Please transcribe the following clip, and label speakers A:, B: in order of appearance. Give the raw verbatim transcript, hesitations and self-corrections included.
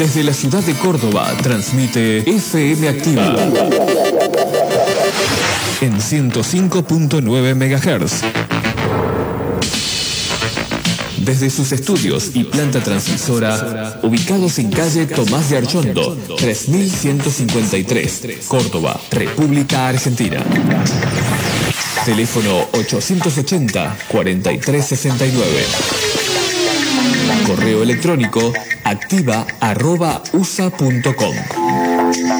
A: Desde la ciudad de Córdoba transmite F M Activa en ciento cinco punto nueve megahertz. Desde sus estudios y planta transmisora, ubicados en calle Tomás de Archondo, tres mil ciento cincuenta y tres, Córdoba, República Argentina. Teléfono ochocientos ochenta, cuarenta y tres sesenta y nueve. Correo electrónico activa arroba usa punto com.